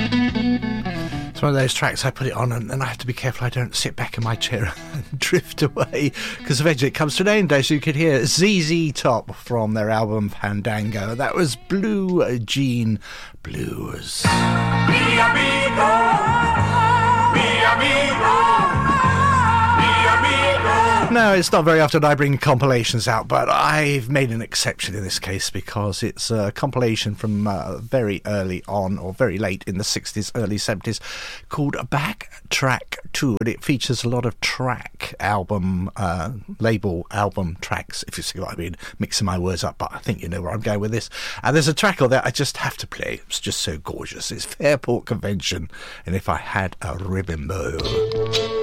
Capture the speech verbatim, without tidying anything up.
It's one of those tracks I put it on and, and I have to be careful I don't sit back in my chair and drift away, because eventually it comes to an end. As you could hear, Z Z Top from their album Fandango. That was Blue Jean Blues. Mi amigo, mi amigo. No, it's not very often I bring compilations out, but I've made an exception in this case because it's a compilation from uh, very early on, or very late in the sixties, early seventies, called Backtrack two, and it features a lot of track album, uh, label album tracks, if you see what I mean, mixing my words up, but I think you know where I'm going with this. And there's a track on there I just have to play. It's just so gorgeous. It's Fairport Convention, and If I Had a Ribbon Bow.